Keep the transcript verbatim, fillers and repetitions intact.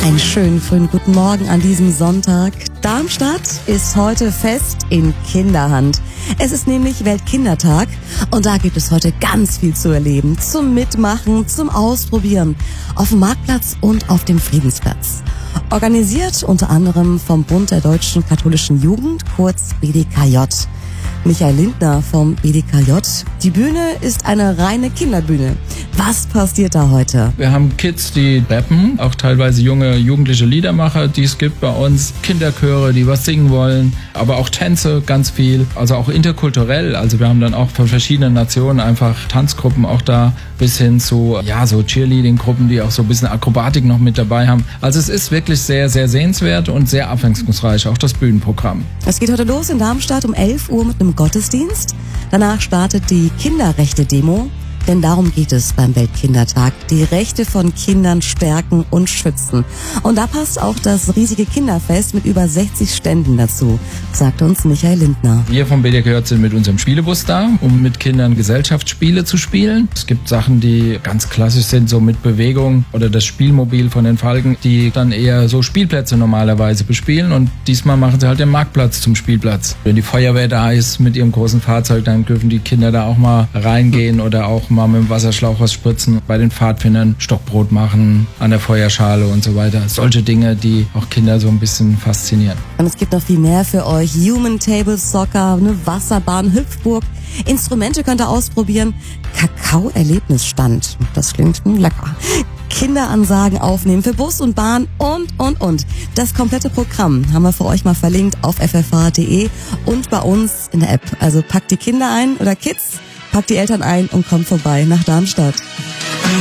Einen schönen frühen guten Morgen an diesem Sonntag. Darmstadt ist heute fest in Kinderhand. Es ist nämlich Weltkindertag und da gibt es heute ganz viel zu erleben, zum Mitmachen, zum Ausprobieren, auf dem Marktplatz und auf dem Friedensplatz. Organisiert unter anderem vom Bund der Deutschen Katholischen Jugend, kurz B D K J. Michael Lindner vom B D K J. Die Bühne ist eine reine Kinderbühne. Was passiert da heute? Wir haben Kids, die rappen, auch teilweise junge jugendliche Liedermacher, die es gibt bei uns, Kinderchöre, die was singen wollen, aber auch Tänze, ganz viel, also auch interkulturell. Also wir haben dann auch von verschiedenen Nationen einfach Tanzgruppen auch da, bis hin zu ja so Cheerleading-Gruppen, die auch so ein bisschen Akrobatik noch mit dabei haben. Also es ist wirklich sehr, sehr sehenswert und sehr abwechslungsreich, auch das Bühnenprogramm. Es geht heute los in Darmstadt um elf Uhr mit einem Gottesdienst. Danach startet die Kinderrechte-Demo. Denn darum geht es beim Weltkindertag. Die Rechte von Kindern stärken und schützen. Und da passt auch das riesige Kinderfest mit über sechzig Ständen dazu, sagt uns Michael Lindner. Wir vom B D K J sind mit unserem Spielebus da, um mit Kindern Gesellschaftsspiele zu spielen. Es gibt Sachen, die ganz klassisch sind, so mit Bewegung oder das Spielmobil von den Falken, die dann eher so Spielplätze normalerweise bespielen. Und diesmal machen sie halt den Marktplatz zum Spielplatz. Wenn die Feuerwehr da ist mit ihrem großen Fahrzeug, dann dürfen die Kinder da auch mal reingehen oder auch mal mit dem Wasserschlauch was spritzen, bei den Pfadfindern Stockbrot machen, an der Feuerschale und so weiter. Solche Dinge, die auch Kinder so ein bisschen faszinieren. Und es gibt noch viel mehr für euch. Human Table Soccer, eine Wasserbahn, Hüpfburg, Instrumente könnt ihr ausprobieren, Kakao-Erlebnisstand, das klingt lecker. Kinderansagen aufnehmen für Bus und Bahn und, und, und. Das komplette Programm haben wir für euch mal verlinkt auf f f h punkt d e und bei uns in der App. Also packt die Kinder ein oder Kids, packt die Eltern ein und kommt vorbei nach Darmstadt.